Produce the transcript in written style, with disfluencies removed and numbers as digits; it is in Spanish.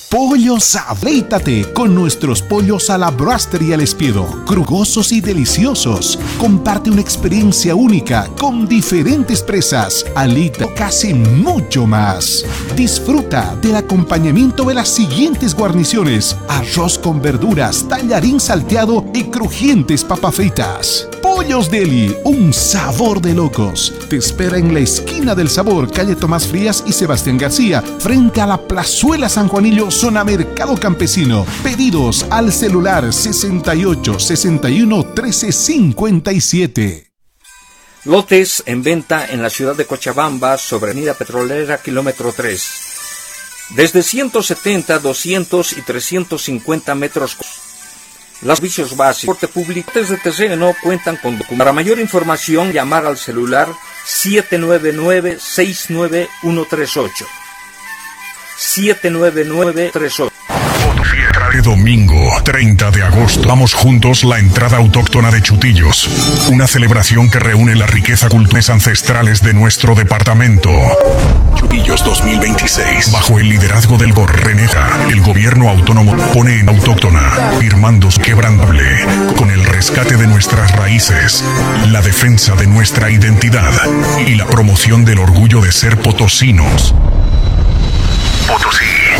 Pollos, abléitate con nuestros pollos a la Braster y al Espiedo. Jugosos y deliciosos. Comparte una experiencia única con diferentes presas, alitas, casi mucho más. Disfruta del acompañamiento de las siguientes guarniciones: arroz con verduras, tallarín salteado y crujientes papas fritas. Pollos Deli, un sabor de locos. Te espera en la esquina del Sabor, calle Tomás Frías y Sebastián García, frente a la Plazuela San Juanillo, zona Mercado Campesino. Pedidos al celular 68 61 13 57. Lotes en venta en la ciudad de Cochabamba, sobre Avenida Petrolera, kilómetro 3. Desde 170, 200 y 350 metros. Los servicios básicos, transporte público, lotes de terreno cuentan con documentos. Para mayor información, llamar al celular 799-69138. 79938. De domingo 30 de agosto. Vamos juntos la entrada autóctona de Chutillos, una celebración que reúne la riqueza culturales ancestrales de nuestro departamento. Chutillos 2026, bajo el liderazgo del Gorrenega, el gobierno autónomo pone en autóctona, firmando quebrantable, con el rescate de nuestras raíces, la defensa de nuestra identidad y la promoción del orgullo de ser potosinos. Potosí.